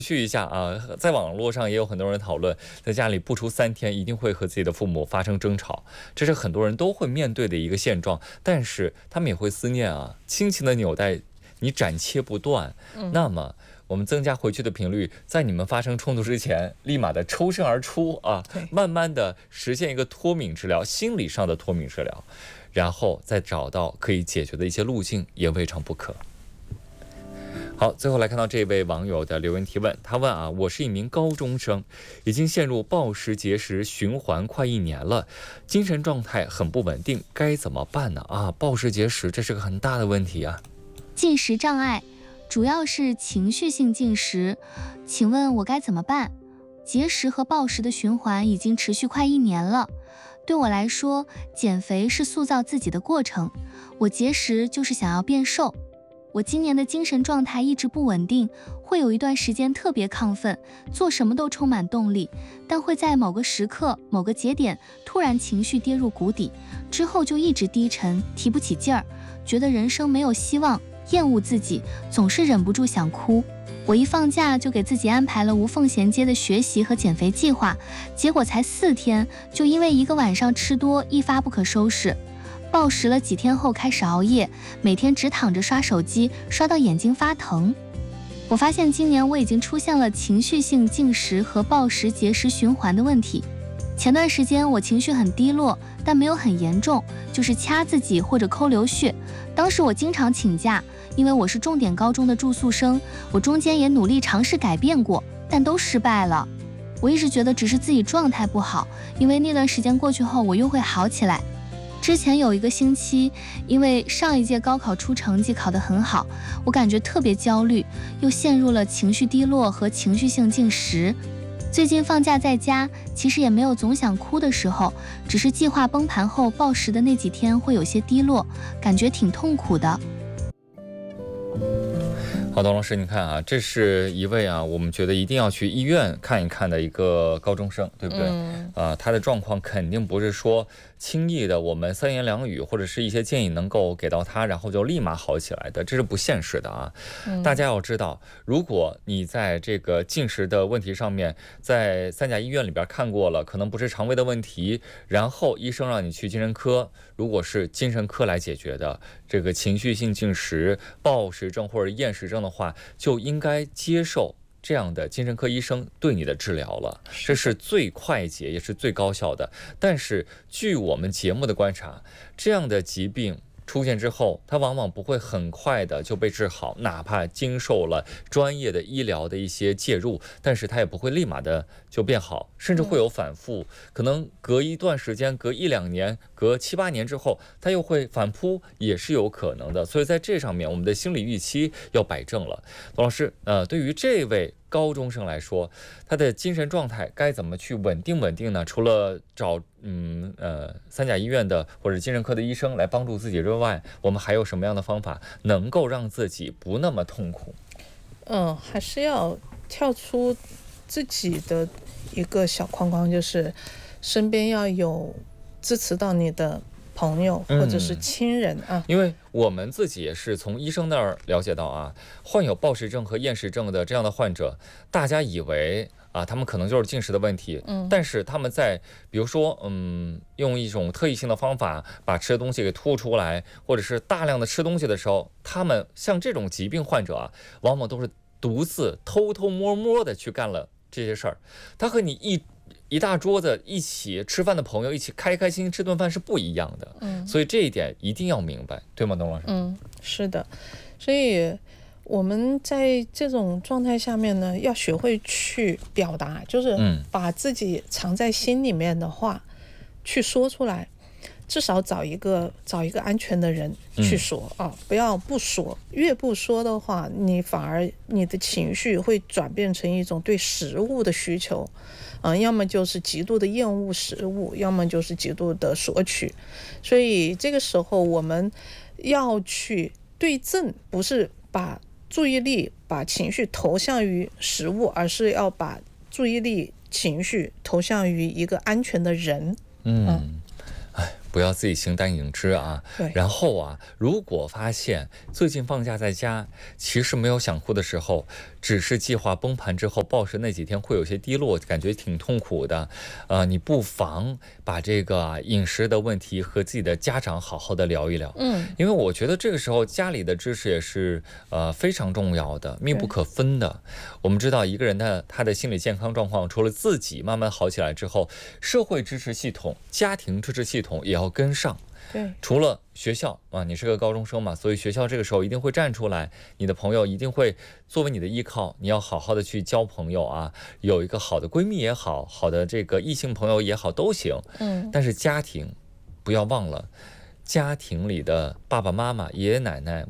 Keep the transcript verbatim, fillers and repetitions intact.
续一下啊，在网络上也有很多人讨论，在家里不出三天一定会和自己的父母发生争吵，这是很多人都会面对的一个现状。但是他们也会思念啊，亲情的纽带你斩切不断，嗯、那么我们增加回去的频率，在你们发生冲突之前，立马的抽身而出啊，慢慢的实现一个脱敏治疗，心理上的脱敏治疗，然后再找到可以解决的一些路径，也未尝不可。好，最后来看到这位网友的留言提问，他问啊，我是一名高中生，已经陷入暴食节食循环快一年了，精神状态很不稳定，该怎么办呢？啊，暴食节食这是个很大的问题啊。 进食障碍主要是情绪性进食，请问我该怎么办？节食和暴食的循环已经持续快一年了。对我来说，减肥是塑造自己的过程，我节食就是想要变瘦。我今年的精神状态一直不稳定，会有一段时间特别亢奋，做什么都充满动力，但会在某个时刻、某个节点突然情绪跌入谷底，之后就一直低沉，提不起劲儿，觉得人生没有希望，厌恶自己，总是忍不住想哭。我一放假就给自己安排了无缝衔接的学习和减肥计划，结果才四天，就因为一个晚上吃多，一发不可收拾。暴食了几天后开始熬夜，每天只躺着刷手机，刷到眼睛发疼。我发现今年我已经出现了情绪性进食和暴食节食循环的问题。前段时间我情绪很低落，但没有很严重，就是掐自己或者抠流血。当时我经常请假，因为我是重点高中的住宿生，我中间也努力尝试改变过，但都失败了。我一直觉得只是自己状态不好，因为那段时间过去后我又会好起来。之前有一个星期，因为上一届高考出成绩考得很好，我感觉特别焦虑，又陷入了情绪低落和情绪性进食。最近放假在家，其实也没有总想哭的时候，只是计划崩盘后暴食的那几天会有些低落，感觉挺痛苦的。 好，董老师，你看啊，这是一位啊，我们觉得一定要去医院看一看的一个高中生，对不对？嗯、啊，他的状况肯定不是说轻易的我们三言两语或者是一些建议能够给到他，然后就立马好起来的，这是不现实的啊。嗯、大家要知道，如果你在这个进食的问题上面，在三甲医院里边看过了，可能不是肠胃的问题，然后医生让你去精神科，如果是精神科来解决的这个情绪性进食、暴食症或者厌食症的话，就应该接受这样的精神科医生对你的治疗了，这是最快捷也是最高效的。但是据我们节目的观察，这样的疾病出现之后，它往往不会很快的就被治好，哪怕经受了专业的医疗的一些介入，但是它也不会立马的就变好，甚至会有反复，可能隔一段时间，隔一两年，隔七八年之后，它又会反扑，也是有可能的。所以在这上面，我们的心理预期要摆正了。董老师，呃，对于这位高中生来说，他的精神状态该怎么去稳定稳定呢？除了找嗯呃三甲医院的或者精神科的医生来帮助自己之外，我们还有什么样的方法能够让自己不那么痛苦？ 嗯，还是要跳出自己的一个小框框，就是身边要有支持到你的朋友或者是亲人啊、嗯， 因为我们自己也是从医生那儿了解到啊，患有暴食症和厌食症的这样的患者，大家以为啊，他们可能就是进食的问题，嗯，但是他们在比如说，嗯，用一种特异性的方法把吃的东西给吐出来，或者是大量的吃东西的时候，他们像这种疾病患者啊，往往都是独自偷偷摸摸的去干了这些事儿，他和你一。一大桌子一起吃饭的朋友一起开开心心吃顿饭是不一样的，嗯，所以这一点一定要明白，对吗，董老师？ 嗯，是的，所以我们在这种状态下面呢，要学会去表达，就是把自己藏在心里面的话去说出来，至少找一个找一个安全的人去说、嗯、啊，不要不说，越不说的话，你反而你的情绪会转变成一种对食物的需求。嗯，要么就是极度的厌恶食物，要么就是极度的索取，所以这个时候我们要去对症，不是把注意力把情绪投向于食物，而是要把注意力情绪投向于一个安全的人。 嗯，哎、嗯， 不要自己形单影只啊。 对。 然后啊，如果发现最近放假在家，其实没有想哭的时候，只是计划崩盘之后，暴食那几天会有些低落，感觉挺痛苦的。呃，你不妨把这个、啊、饮食的问题和自己的家长好好的聊一聊。 嗯， 因为我觉得这个时候家里的支持也是呃非常重要的，密不可分的。我们知道一个人的他的心理健康状况，除了自己慢慢好起来之后，社会支持系统、家庭支持系统也要跟上。 对， 除了学校啊，你是个高中生嘛，所以学校这个时候一定会站出来，你的朋友一定会作为你的依靠，你要好好的去交朋友啊，有一个好的闺蜜也好，好的这个异性朋友也好都行。 嗯， 但是家庭不要忘了，家庭里的爸爸妈妈、爷爷奶奶、